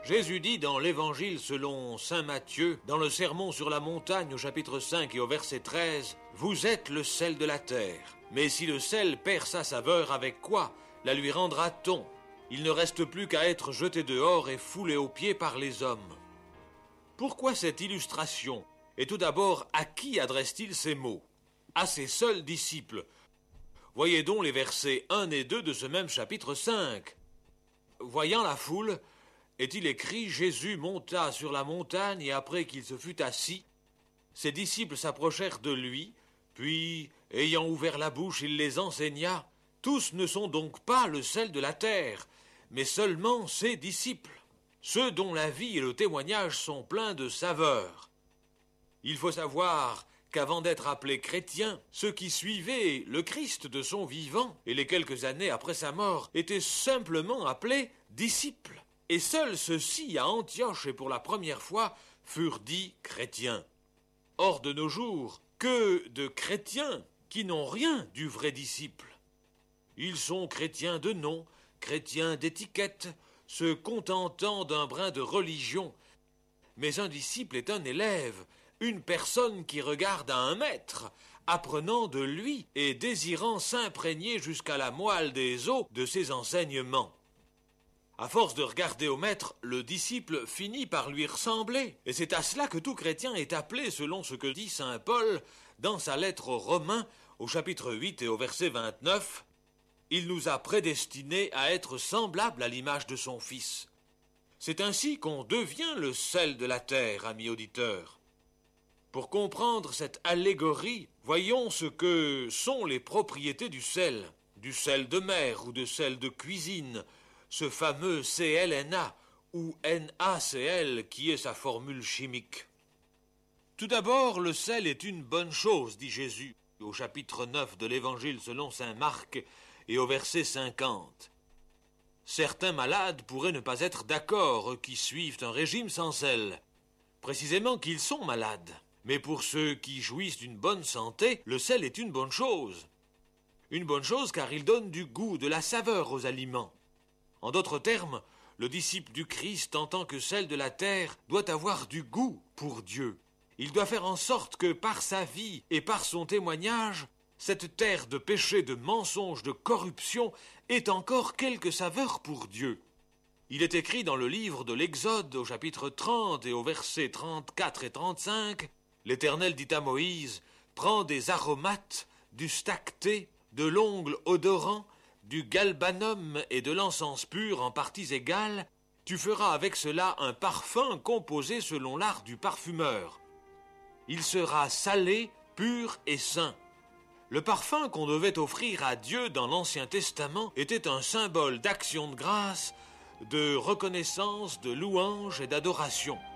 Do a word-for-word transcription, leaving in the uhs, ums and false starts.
Jésus dit dans l'Évangile selon saint Matthieu, dans le Sermon sur la montagne au chapitre cinq et au verset treize, « Vous êtes le sel de la terre. Mais si le sel perd sa saveur, avec quoi la lui rendra-t-on? Il ne reste plus qu'à être jeté dehors et foulé aux pieds par les hommes. » Pourquoi cette illustration? Et tout d'abord, à qui adresse-t-il ces mots? À ses seuls disciples. Voyez donc les versets un et deux de ce même chapitre cinq. Voyant la foule, est-il écrit, Jésus monta sur la montagne et après qu'il se fut assis, ses disciples s'approchèrent de lui, puis, ayant ouvert la bouche, il les enseigna. Tous ne sont donc pas le sel de la terre, mais seulement ses disciples, ceux dont la vie et le témoignage sont pleins de saveur. Il faut savoir qu'avant d'être appelés chrétiens, ceux qui suivaient le Christ de son vivant, et les quelques années après sa mort, étaient simplement appelés disciples. Et seuls ceux-ci, à Antioche et pour la première fois, furent dits chrétiens. Or, de nos jours, que de chrétiens qui n'ont rien du vrai disciple. Ils sont chrétiens de nom, chrétiens d'étiquette, se contentant d'un brin de religion. Mais un disciple est un élève, une personne qui regarde à un maître, apprenant de lui et désirant s'imprégner jusqu'à la moelle des os de ses enseignements. À force de regarder au maître, le disciple finit par lui ressembler. Et c'est à cela que tout chrétien est appelé, selon ce que dit saint Paul dans sa lettre aux Romains, au chapitre huit et au verset vingt-neuf. Il nous a prédestinés à être semblables à l'image de son Fils. C'est ainsi qu'on devient le sel de la terre, amis auditeurs. Pour comprendre cette allégorie, voyons ce que sont les propriétés du sel, du sel de mer ou de sel de cuisine, ce fameux C L N A ou N A C L qui est sa formule chimique. Tout d'abord, le sel est une bonne chose, dit Jésus, au chapitre neuf de l'Évangile selon saint Marc et au verset cinquante. Certains malades pourraient ne pas être d'accord, qui suivent un régime sans sel, précisément qu'ils sont malades. Mais pour ceux qui jouissent d'une bonne santé, le sel est une bonne chose. Une bonne chose car il donne du goût, de la saveur aux aliments. En d'autres termes, le disciple du Christ en tant que sel de la terre doit avoir du goût pour Dieu. Il doit faire en sorte que par sa vie et par son témoignage, cette terre de péché, de mensonge, de corruption ait encore quelque saveur pour Dieu. Il est écrit dans le livre de l'Exode au chapitre trente et au verset trente-quatre et trente-cinq, l'Éternel dit à Moïse, « Prends des aromates, du stacté, de l'ongle odorant, du galbanum et de l'encens pur en parties égales, tu feras avec cela un parfum composé selon l'art du parfumeur. Il sera salé, pur et saint. » Le parfum qu'on devait offrir à Dieu dans l'Ancien Testament était un symbole d'action de grâce, de reconnaissance, de louange et d'adoration.